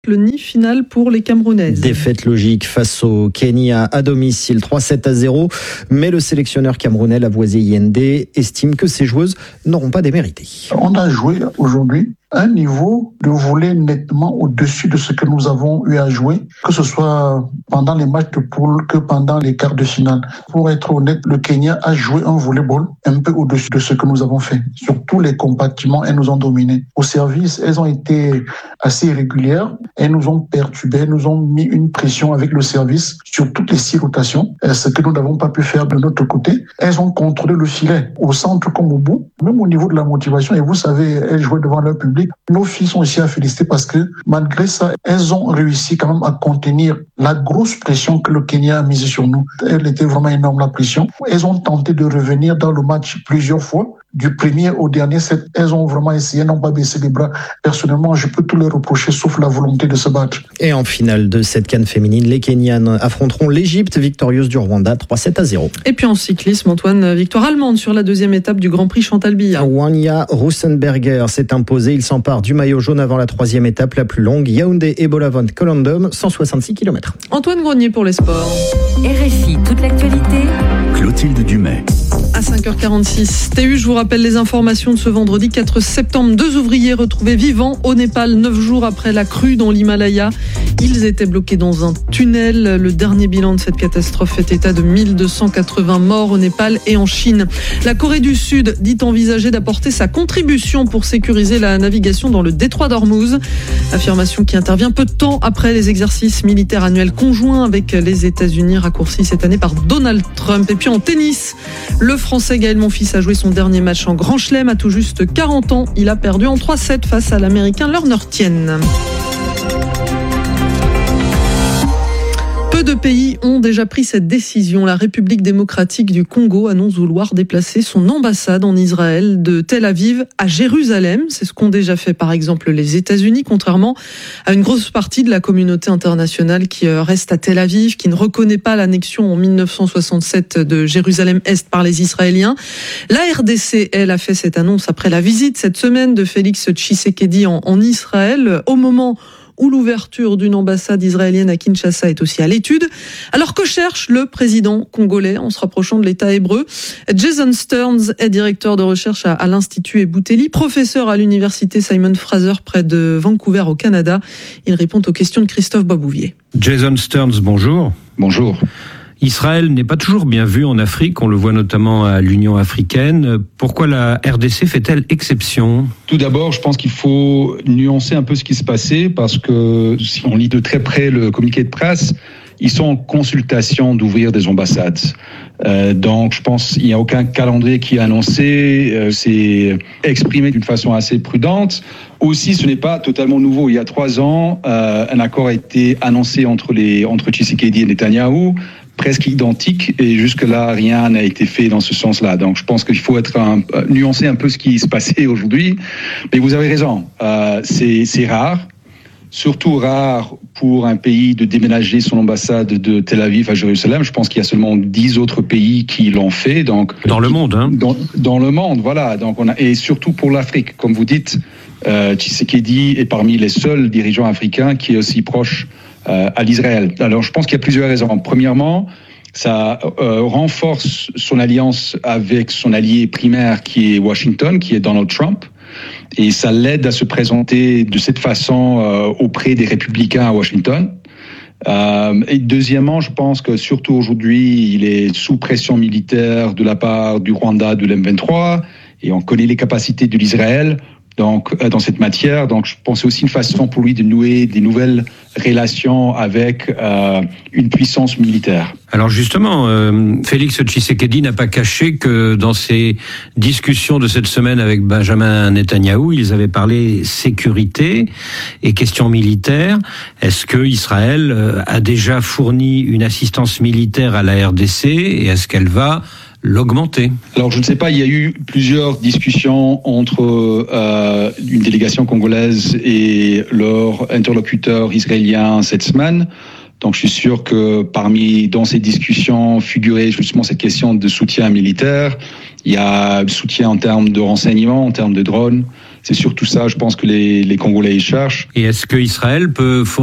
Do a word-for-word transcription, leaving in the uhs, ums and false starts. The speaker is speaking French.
Le nid final pour les Camerounaises. Défaite logique face au Kenya à domicile, trois sept à zéro. Mais le sélectionneur camerounais Lavoisier Yende estime que ces joueuses n'auront pas démérité. On a joué aujourd'hui un niveau de volley nettement au-dessus de ce que nous avons eu à jouer, que ce soit pendant les matchs de poule que pendant les quarts de finale. Pour être honnête, le Kenya a joué un volleyball un peu au-dessus de ce que nous avons fait. Sur tous les compartiments, elles nous ont dominés. Au service, elles ont été assez irrégulières. Elles nous ont perturbés, elles nous ont mis une pression avec le service sur toutes les six rotations, ce que nous n'avons pas pu faire de notre côté. Elles ont contrôlé le filet au centre comme au bout, même au niveau de la motivation. Et vous savez, elles jouaient devant leur public. Nos filles sont aussi à féliciter parce que malgré ça, elles ont réussi quand même à contenir la grosse pression que le Kenya a mise sur nous. Elle était vraiment énorme, la pression. Elles ont tenté de revenir dans le match plusieurs fois. Du premier au dernier set, elles ont vraiment essayé, n'ont pas baissé les bras. Personnellement, je peux tout leur reprocher sauf la volonté de se battre. Et en finale de cette CAN féminine, les Kenyanes affronteront l'Égypte, victorieuse du Rwanda, trois sept à zéro. Et puis en cyclisme, Antoine, victoire allemande sur la deuxième étape du Grand Prix Chantal Biya. Wanya Rosenberger s'est imposé. Il s'empare du maillot jaune avant la troisième étape la plus longue. Yaoundé et Bolavon Colondom, cent soixante-six kilomètres. Antoine Grenier pour les sports. R F I, toute l'actualité. Clotilde Dumais. À cinq heures quarante-six, T U, je vous rappelle les informations de ce vendredi quatre septembre. Deux ouvriers retrouvés vivants au Népal, neuf jours après la crue dans l'Himalaya. Ils étaient bloqués dans un tunnel. Le dernier bilan de cette catastrophe fait état de mille deux cent quatre-vingts morts au Népal et en Chine. La Corée du Sud dit envisager d'apporter sa contribution pour sécuriser la navigation dans le détroit d'Ormuz. Affirmation qui intervient peu de temps après les exercices militaires annuels conjoints avec les États-Unis raccourcis cette année par Donald Trump. Et puis en tennis, le Français Gaël Monfils a joué son dernier match en Grand Chelem à tout juste quarante ans. Il a perdu en trois sept face à l'Américain Lerner Tien. Peu de pays ont déjà pris cette décision. La République démocratique du Congo annonce vouloir déplacer son ambassade en Israël de Tel Aviv à Jérusalem. C'est ce qu'ont déjà fait par exemple les États-Unis, contrairement à une grosse partie de la communauté internationale qui reste à Tel Aviv, qui ne reconnaît pas l'annexion en dix-neuf cent soixante-sept de Jérusalem-Est par les Israéliens. La R D C, elle, a fait cette annonce après la visite cette semaine de Félix Tshisekedi en, en Israël, au moment où l'ouverture d'une ambassade israélienne à Kinshasa est aussi à l'étude. Alors que cherche le président congolais en se rapprochant de l'État hébreu? Jason Stearns est directeur de recherche à, à l'Institut Ebouteli, professeur à l'université Simon Fraser près de Vancouver au Canada. Il répond aux questions de Christophe Babouvier. Jason Stearns, bonjour. Bonjour. Israël n'est pas toujours bien vu en Afrique, on le voit notamment à l'Union africaine. Pourquoi la R D C fait-elle exception ? Tout d'abord, je pense qu'il faut nuancer un peu ce qui se passait, parce que si on lit de très près le communiqué de presse, ils sont en consultation d'ouvrir des ambassades. Euh, donc, je pense qu'il n'y a aucun calendrier qui est annoncé. Euh, c'est exprimé d'une façon assez prudente. Aussi, ce n'est pas totalement nouveau. Il y a trois ans, euh, un accord a été annoncé entre les entre Tshisekedi et Netanyahou, presque identique, et jusque-là, rien n'a été fait dans ce sens-là. Donc, je pense qu'il faut être un, nuancer un peu ce qui se passait aujourd'hui. Mais vous avez raison, euh, c'est, c'est rare. Surtout rare pour un pays de déménager son ambassade de Tel Aviv à Jérusalem. Je pense qu'il y a seulement dix autres pays qui l'ont fait. Donc dans le monde, hein. Dans, dans le monde, voilà. Donc on a, et surtout pour l'Afrique, comme vous dites, euh, Tshisekedi est parmi les seuls dirigeants africains qui est aussi proche euh, à l'Israël. Alors je pense qu'il y a plusieurs raisons. Premièrement, ça euh, renforce son alliance avec son allié primaire qui est Washington, qui est Donald Trump. Et ça l'aide à se présenter de cette façon euh, auprès des républicains à Washington. Euh, et deuxièmement, je pense que surtout aujourd'hui, il est sous pression militaire de la part du Rwanda, de l'M vingt-trois, et on connaît les capacités de l'Israël. Donc, euh, dans cette matière, donc je pense que c'est aussi une façon pour lui de nouer des nouvelles relations avec euh, une puissance militaire. Alors justement, euh, Félix Tshisekedi n'a pas caché que dans ses discussions de cette semaine avec Benjamin Netanyahou, ils avaient parlé sécurité et questions militaires. Est-ce que Israël a déjà fourni une assistance militaire à la R D C et est-ce qu'elle va l'augmenter? Alors je ne sais pas, il y a eu plusieurs discussions entre euh, une délégation congolaise et leur interlocuteur israélien cette semaine. Donc je suis sûr que parmi dans ces discussions figurait justement cette question de soutien militaire. Il y a soutien en termes de renseignement, en termes de drones. C'est surtout ça, je pense que les, les Congolais y cherchent. Et est-ce que Israël peut